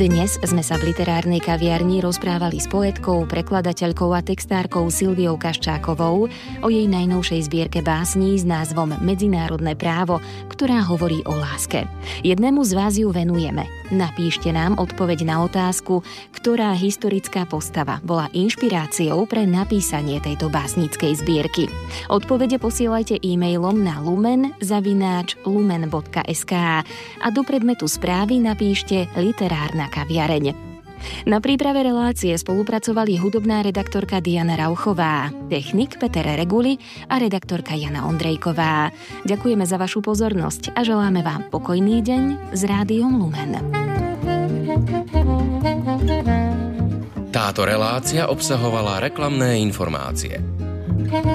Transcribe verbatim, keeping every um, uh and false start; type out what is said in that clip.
Dnes sme sa v literárnej kaviarni rozprávali s poetkou, prekladateľkou a textárkou Silviou Kaščákovou o jej najnovšej zbierke básní s názvom Medzinárodné právo, ktorá hovorí o láske. Jednému z vás ju venujeme. Napíšte nám odpoveď na otázku, ktorá historická postava bola inšpiráciou pre napísanie tejto básnickej zbierky. Odpovede posielajte e-mailom na lumen zavináč lumen bodka es ká a do predmetu správy napíšte literárna kaviareň. Na príprave relácie spolupracovali hudobná redaktorka Diana Rauchová, technik Peter Reguli a redaktorka Jana Ondrejková. Ďakujeme za vašu pozornosť a želáme vám pokojný deň s Rádiom Lumen. Táto relácia obsahovala reklamné informácie.